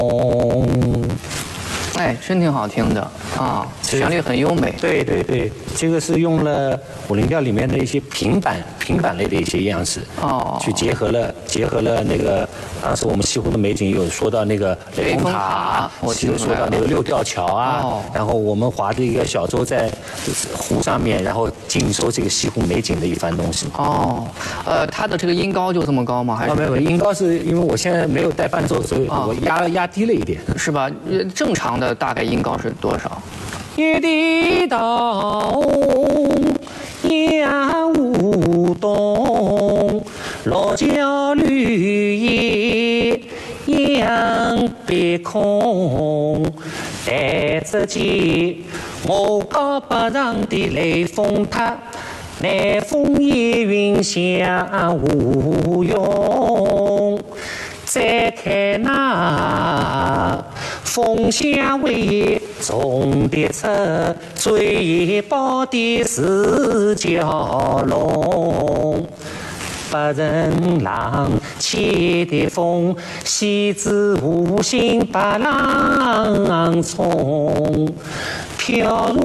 哎，真挺好听的啊，旋律很优美。 对对对，这个是用了五零调里面的一些平板类的一些样式，去结合了那个当时我们西湖的美景有说到那个雷峰塔，有说到那个六吊桥啊，然后我们划着一个小舟在湖上面，然后尽收这个西湖美景的一番东西。 它的这个音高就这么高吗？还是没有，音高是因为我现在没有带伴奏，所以我压低了一点， 是吧？正常的大概音高是多少？ 月的岛，烟雾动，落脚绿叶扬碧空。台子间，我高八丈的雷峰塔，南风夜云香无用。再看那风香味重的出，最饱的是蛟龙。八人浪，切的风，西子无心把浪冲，飘入